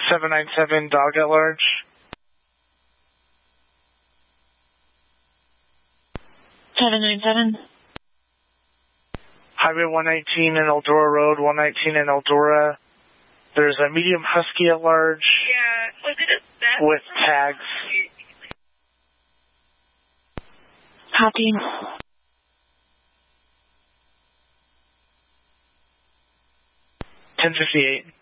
797 dog at large. Highway 119 and Eldora Road, 119 and Eldora. There's a medium husky at large. Yeah, was it that? With tags. Copy. 1058.